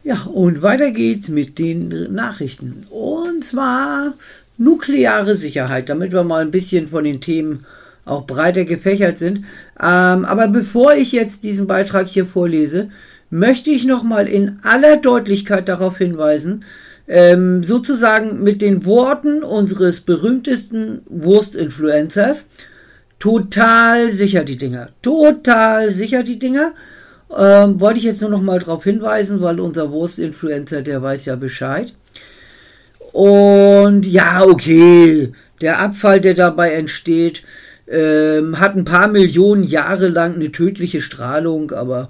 Ja, und weiter geht's mit den Nachrichten. Und zwar nukleare Sicherheit, damit wir mal ein bisschen von den Themen auch breiter gefächert sind. Aber bevor ich jetzt diesen Beitrag hier vorlese, möchte ich nochmal in aller Deutlichkeit darauf hinweisen, sozusagen mit den Worten unseres berühmtesten Wurstinfluencers, total sicher die Dinger. Total sicher die Dinger. Wollte ich jetzt nur noch mal darauf hinweisen, weil unser Wurstinfluencer, der weiß ja Bescheid. Und ja, okay, der Abfall, der dabei entsteht, hat ein paar Millionen Jahre lang eine tödliche Strahlung, aber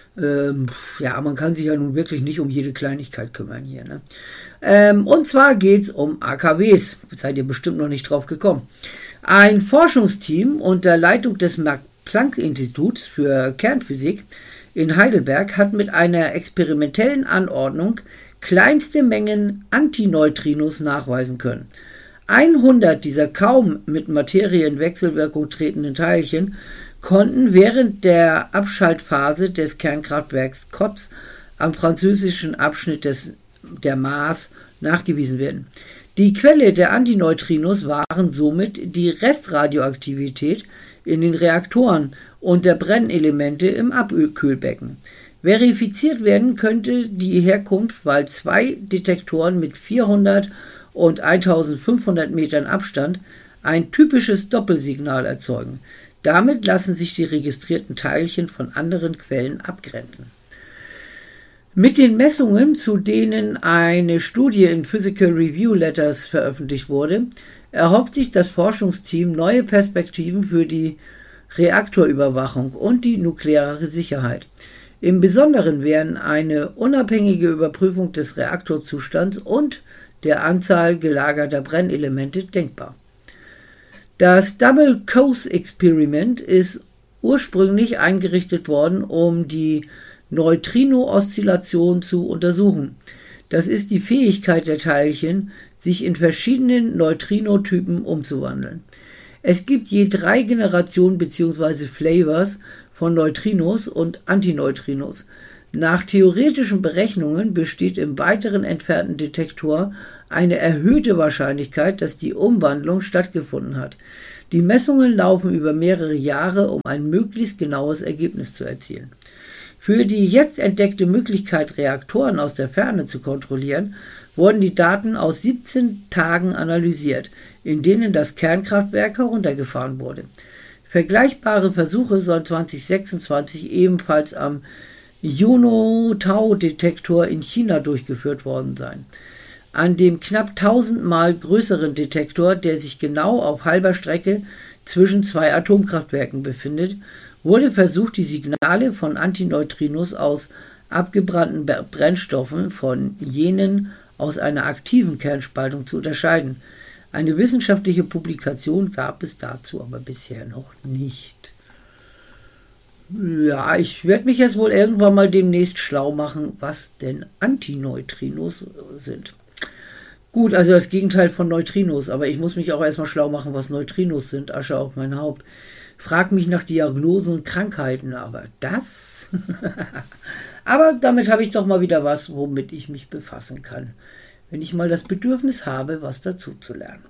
ja, man kann sich ja nun wirklich nicht um jede Kleinigkeit kümmern hier. Ne? Und zwar geht es um AKWs, seid ihr bestimmt noch nicht drauf gekommen. Ein Forschungsteam unter Leitung des Max-Planck-Instituts für Kernphysik in Heidelberg hat mit einer experimentellen Anordnung kleinste Mengen Antineutrinos nachweisen können. 100 dieser kaum mit Materie in Wechselwirkung tretenden Teilchen konnten während der Abschaltphase des Kernkraftwerks Kotz am französischen Abschnitt der Maas nachgewiesen werden. Die Quelle der Antineutrinos waren somit die Restradioaktivität in den Reaktoren und der Brennelemente im Abkühlbecken. Verifiziert werden könnte die Herkunft, weil 2 Detektoren mit 400 und 1500 Metern Abstand ein typisches Doppelsignal erzeugen. Damit lassen sich die registrierten Teilchen von anderen Quellen abgrenzen. Mit den Messungen, zu denen eine Studie in Physical Review Letters veröffentlicht wurde, erhofft sich das Forschungsteam neue Perspektiven für die Reaktorüberwachung und die nukleare Sicherheit. Im Besonderen wären eine unabhängige Überprüfung des Reaktorzustands und der Anzahl gelagerter Brennelemente denkbar. Das Double Coase Experiment ist ursprünglich eingerichtet worden, um die Neutrino-Oszillation zu untersuchen. Das ist die Fähigkeit der Teilchen, sich in verschiedenen Neutrinotypen umzuwandeln. Es gibt je 3 Generationen bzw. Flavors von Neutrinos und Antineutrinos. Nach theoretischen Berechnungen besteht im weiteren entfernten Detektor eine erhöhte Wahrscheinlichkeit, dass die Umwandlung stattgefunden hat. Die Messungen laufen über mehrere Jahre, um ein möglichst genaues Ergebnis zu erzielen. Für die jetzt entdeckte Möglichkeit, Reaktoren aus der Ferne zu kontrollieren, wurden die Daten aus 17 Tagen analysiert, in denen das Kernkraftwerk heruntergefahren wurde. Vergleichbare Versuche sollen 2026 ebenfalls am Juno-Tau-Detektor in China durchgeführt worden sein. An dem knapp 1000-mal größeren Detektor, der sich genau auf halber Strecke zwischen 2 Atomkraftwerken befindet, wurde versucht, die Signale von Antineutrinos aus abgebrannten Brennstoffen von jenen aus einer aktiven Kernspaltung zu unterscheiden. Eine wissenschaftliche Publikation gab es dazu aber bisher noch nicht. Ja, ich werde mich jetzt wohl irgendwann mal demnächst schlau machen, was denn Antineutrinos sind. Gut, also das Gegenteil von Neutrinos, aber ich muss mich auch erstmal schlau machen, was Neutrinos sind. Asche auf mein Haupt. Frag mich nach Diagnosen und Krankheiten, aber das... Aber damit habe ich doch mal wieder was, womit ich mich befassen kann, wenn ich mal das Bedürfnis habe, was dazu zu lernen.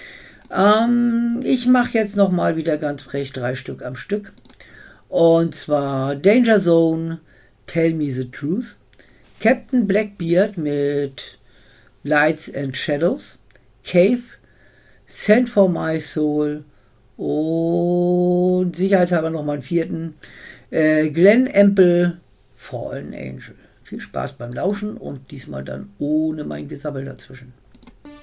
Ich mache jetzt noch mal wieder ganz frech 3 Stück am Stück. Und zwar Danger Zone, Tell Me the Truth, Captain Blackbeard mit Lights and Shadows, Cave, Send for My Soul und sicherheitshalber noch mal einen 4. Glenn Empel, Fallen Angel. Viel Spaß beim Lauschen und diesmal dann ohne mein Gesabbel dazwischen.